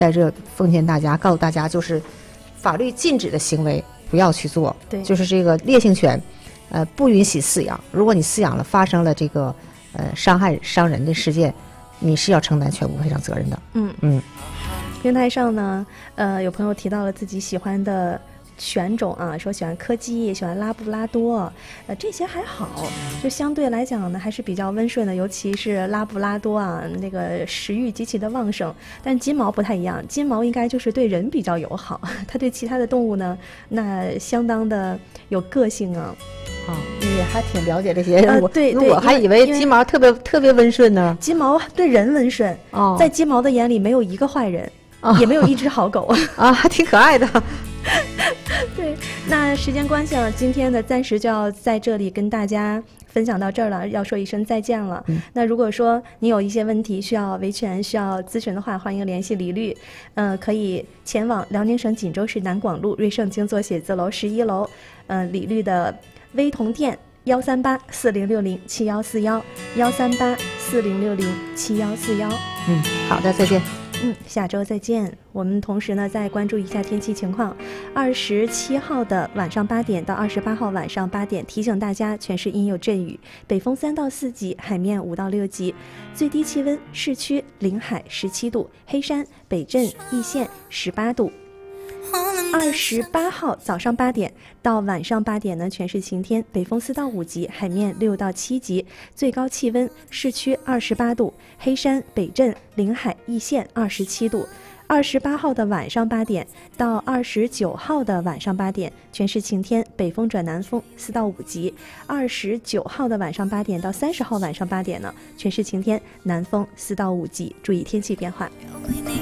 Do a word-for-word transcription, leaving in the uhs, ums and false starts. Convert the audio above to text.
在这奉劝大家，告诉大家，就是法律禁止的行为不要去做。 对， 就是这个烈性犬，呃，不允许饲养。如果你饲养了，发生了这个呃伤害伤人的事件，你是要承担全部赔偿责任的。 嗯嗯。 平台上呢，呃，有朋友提到了自己喜欢的犬种啊，说喜欢柯基，喜欢拉布拉多，呃，这些还好，就相对来讲呢，还是比较温顺的，尤其是拉布拉多啊，那个食欲极其的旺盛。但金毛不太一样，金毛应该就是对人比较友好，它对其他的动物呢，那相当的有个性啊。 啊，你还挺了解这些人， 呃、 我对对， 我还以为金毛特别特别温顺呢。 金毛对人温顺， 哦， 在金毛的眼里没有一个坏人， 哦、 也没有一只好狗啊，还挺可爱的。 对，那时间关系啊，今天呢暂时就要在这里跟大家分享到这儿了，要说一声再见了。 嗯、 那如果说你有一些问题需要维权、需要咨询的话，欢迎联系李律，呃，可以前往辽宁省锦州市南广路瑞盛精作写字楼十一楼，呃，李律的微童店幺三八四零六零七幺四幺幺三八四零六零七幺四幺。 嗯，好的，再见。 嗯，下周再见。我们同时呢，再关注一下天气情况。二十七号的晚上八点到二十八号晚上八点，提醒大家，全市阴有阵雨，北风三到四级，海面五到六级，最低气温市区临海十七度，黑山、北镇、易县十八度。二十八号早上八点到晚上八点呢，全是晴天，北风四到五级，海面六到七级，最高气温市区二十八度，黑山、北镇、临海、易县二十七度。二十八号的晚上八点到二十九号的晚上八点，全是晴天，北风转南风四到五级。二十九号的晚上八点到三十号晚上八点呢，全是晴天，南风四到五级，注意天气变化。